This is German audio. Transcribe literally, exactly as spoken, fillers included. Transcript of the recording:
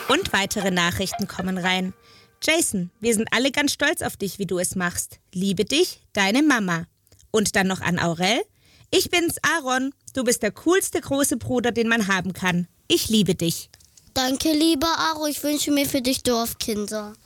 Und weitere Nachrichten kommen rein. Jason, wir sind alle ganz stolz auf dich, wie du es machst. Liebe dich, deine Mama. Und dann noch an Aurel. Ich bin's, Aaron. Du bist der coolste große Bruder, den man haben kann. Ich liebe dich. Danke, lieber Aro. Ich wünsche mir für dich Dorfkinder.